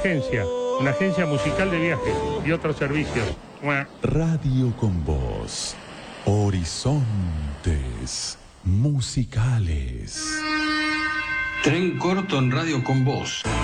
una agencia musical de viajes y otros servicios. Radio con Voz. Horizontes musicales. Tren corto en Radio con Voz.